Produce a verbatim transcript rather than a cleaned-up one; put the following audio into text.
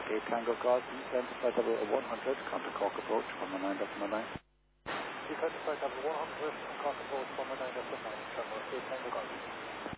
eight Tango Garden, then flight level one hundred, contact Cork approach, one one nine decimal nine. Defense flight level one hundred, contact approach one one nine decimal nine, Tango eight Tango Garden.